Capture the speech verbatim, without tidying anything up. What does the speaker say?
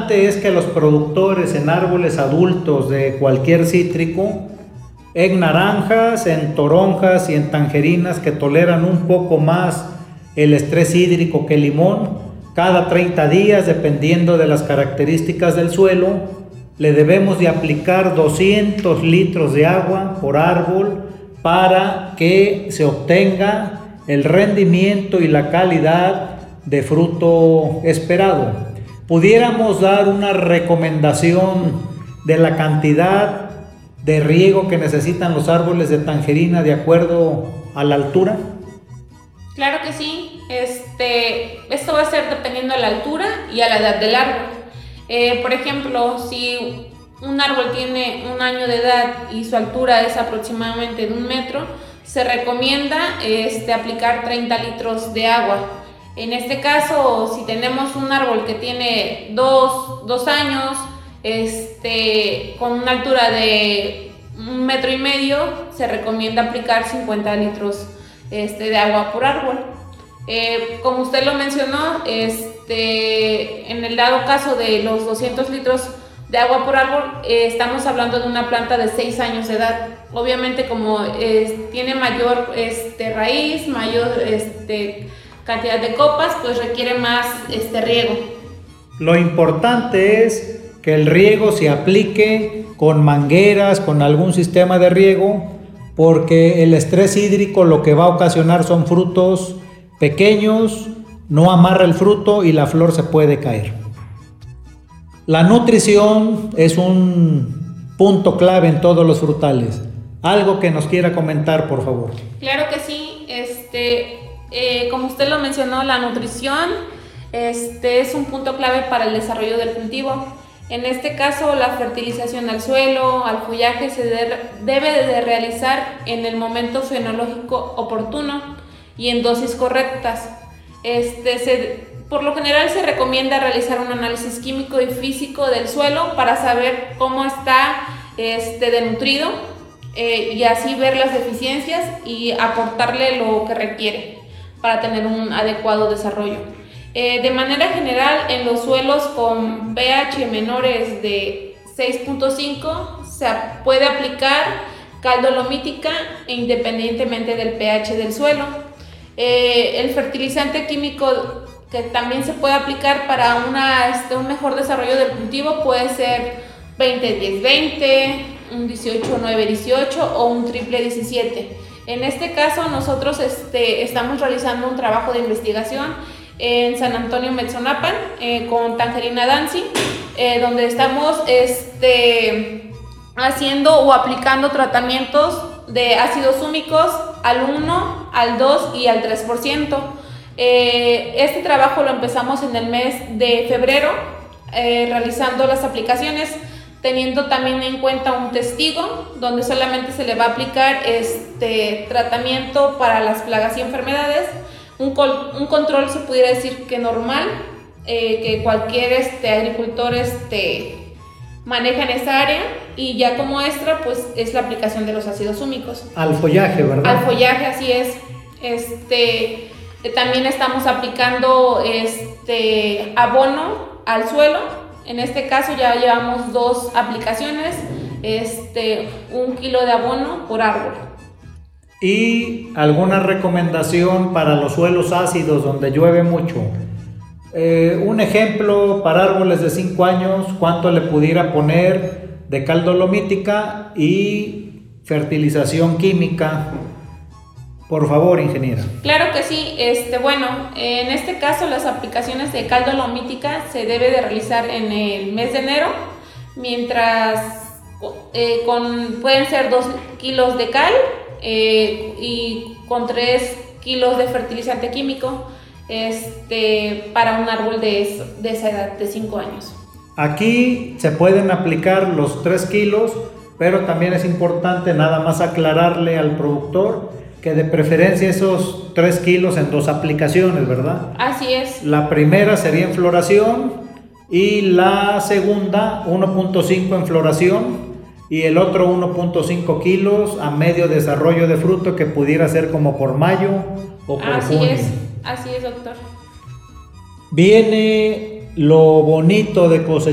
importante es que los productores en árboles adultos de cualquier cítrico, en naranjas, en toronjas y en tangerinas que toleran un poco más el estrés hídrico que el limón, cada treinta días, dependiendo de las características del suelo, le debemos de aplicar doscientos litros de agua por árbol para que se obtenga el rendimiento y la calidad de fruto esperado. Pudiéramos dar una recomendación de la cantidad de riego que necesitan los árboles de tangerina de acuerdo a la altura. Claro que sí. Este, esto va a ser dependiendo de la altura y a la edad del árbol. Eh, por ejemplo, si un árbol tiene un año de edad y su altura es aproximadamente de un metro, se recomienda este, aplicar treinta litros de agua. En este caso, si tenemos un árbol que tiene dos, dos años, este, con una altura de un metro y medio, se recomienda aplicar cincuenta litros este, de agua por árbol. Eh, como usted lo mencionó, este, en el dado caso de los doscientos litros de agua por árbol, eh, estamos hablando de una planta de seis años de edad. Obviamente, como eh, tiene mayor este, raíz, mayor este, cantidad de copas, pues requiere más este, riego. Lo importante es que el riego se aplique con mangueras, con algún sistema de riego, porque el estrés hídrico lo que va a ocasionar son frutos pequeños, no amarra el fruto y la flor se puede caer. La nutrición es un punto clave en todos los frutales. Algo que nos quiera comentar, por favor. Claro que sí. Este, eh, como usted lo mencionó, la nutrición este, es un punto clave para el desarrollo del cultivo. En este caso, la fertilización al suelo, al follaje, se de, debe de realizar en el momento fenológico oportuno y en dosis correctas. Este, se, por lo general se recomienda realizar un análisis químico y físico del suelo para saber cómo está este, denutrido eh, y así ver las deficiencias y aportarle lo que requiere para tener un adecuado desarrollo. Eh, de manera general, en los suelos con pH menores de seis punto cinco se puede aplicar cal dolomítica independientemente del pH del suelo. Eh, el fertilizante químico que también se puede aplicar para una, este, un mejor desarrollo del cultivo puede ser veinte diez veinte, un dieciocho nueve dieciocho o un triple diecisiete. En este caso, nosotros este, estamos realizando un trabajo de investigación en San Antonio Metzonapan eh, con Tangerina Dancy, eh, donde estamos este, haciendo o aplicando tratamientos de ácidos húmicos al uno, al dos y al tres por ciento. Eh, este trabajo lo empezamos en el mes de febrero, eh, realizando las aplicaciones, teniendo también en cuenta un testigo donde solamente se le va a aplicar este tratamiento para las plagas y enfermedades. Un, un control se pudiera decir que normal, eh, que cualquier este, agricultor este, maneja en esa área, y ya como extra pues es la aplicación de los ácidos húmicos. Al follaje, ¿verdad? Al follaje, así es. Este, eh, también estamos aplicando este, abono al suelo. En este caso ya llevamos dos aplicaciones, este, un kilo de abono por árbol. ¿Y alguna recomendación para los suelos ácidos donde llueve mucho? Eh, un ejemplo para árboles de cinco años, ¿cuánto le pudiera poner de cal dolomítica y fertilización química? Por favor, ingeniera. Claro que sí. Este, bueno, en este caso las aplicaciones de cal dolomítica se debe de realizar en el mes de enero, mientras eh, con, pueden ser dos kilos de cal, Eh, y con tres kilos de fertilizante químico este, para un árbol de, de esa edad, de cinco años. Aquí se pueden aplicar los tres kilos, pero también es importante nada más aclararle al productor que de preferencia esos tres kilos en dos aplicaciones, ¿verdad? Así es. La primera sería en floración y la segunda uno punto cinco en floración, y el otro uno punto cinco kilos a medio desarrollo de fruto, que pudiera ser como por mayo o por así junio. es, así es, doctor. Viene lo bonito de cosechar